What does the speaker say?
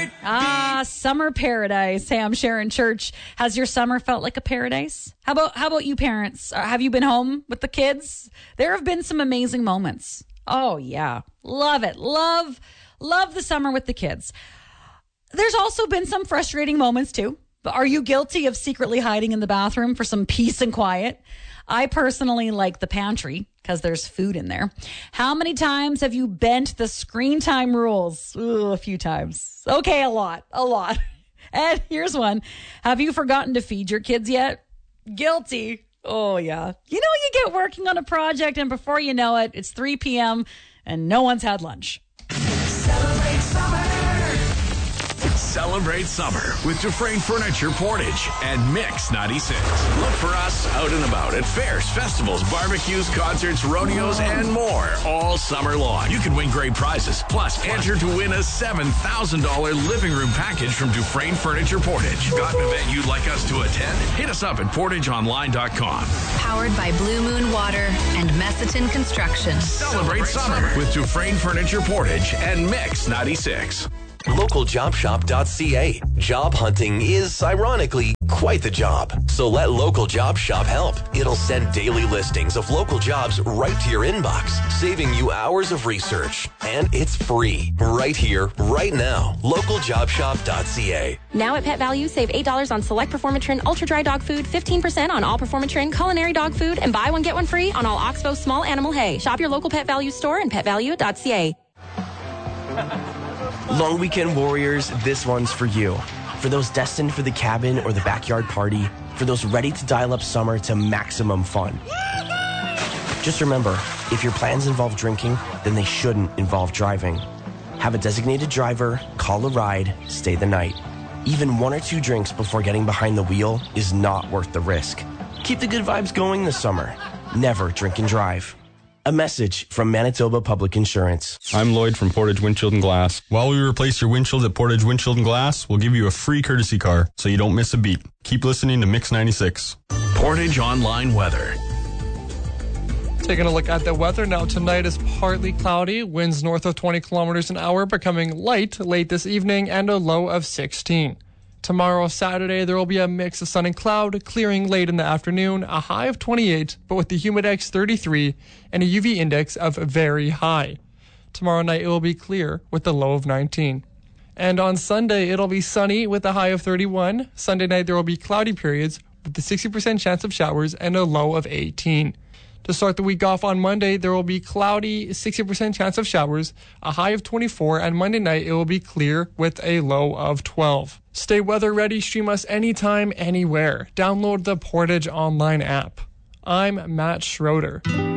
Summer paradise. Hey, I'm Sharon Church. Has your summer felt like a paradise? How about you parents? Have you been home with the kids? There have been some amazing moments. Oh, yeah. Love it. Love the summer with the kids. There's also been some frustrating moments, too. Are you guilty of secretly hiding in the bathroom for some peace and quiet? I personally like the pantry because there's food in there. How many times have you bent the screen time rules? Ooh, a few times. Okay, a lot. And here's one. Have you forgotten to feed your kids yet? Guilty. Oh, yeah. You get working on a project and before you know it, it's 3 p.m. and no one's had lunch. Celebrate summer. Celebrate summer with Dufresne Furniture Portage and Mix 96. Look for us out and about at fairs, festivals, barbecues, concerts, rodeos, and more all summer long. You can win great prizes. Plus, enter to win a $7,000 living room package from Dufresne Furniture Portage. Got an event you'd like us to attend? Hit us up at portageonline.com. Powered by Blue Moon Water and Messiton Construction. Celebrate summer with Dufresne Furniture Portage and Mix 96. LocalJobShop.ca. Job hunting is, ironically, quite the job. So let Local Job Shop help. It'll send daily listings of local jobs right to your inbox, saving you hours of research. And it's free. Right here, right now. LocalJobShop.ca. Now at Pet Value, save $8 on select Performatrin Ultra Dry Dog Food, 15% on all Performatrin Culinary Dog Food, and buy one, get one free on all Oxbow Small Animal Hay. Shop your local Pet Value store and petvalue.ca. Long weekend warriors, this one's for you. For those destined for the cabin or the backyard party, for those ready to dial up summer to maximum fun. Just remember, if your plans involve drinking, then they shouldn't involve driving. Have a designated driver, call a ride, stay the night. Even 1 or 2 drinks before getting behind the wheel is not worth the risk. Keep the good vibes going this summer. Never drink and drive. A message from Manitoba Public Insurance. I'm Lloyd from Portage Windshield and Glass. While we replace your windshield at Portage Windshield and Glass, we'll give you a free courtesy car so you don't miss a beat. Keep listening to Mix 96. Portage Online Weather. Taking a look at the weather now. Tonight is partly cloudy, winds north of 20 kilometers an hour, becoming light late this evening, and a low of 16. Tomorrow, Saturday, there will be a mix of sun and cloud, clearing late in the afternoon, a high of 28, but with the humidex 33 and a UV index of very high. Tomorrow night, it will be clear with a low of 19. And on Sunday, it'll be sunny with a high of 31. Sunday night, there will be cloudy periods with a 60% chance of showers and a low of 18. To start the week off on Monday, there will be cloudy, 60% chance of showers, a high of 24, and Monday night it will be clear with a low of 12. Stay weather ready, stream us anytime, anywhere. Download the Portage Online app. I'm Matt Schroeder.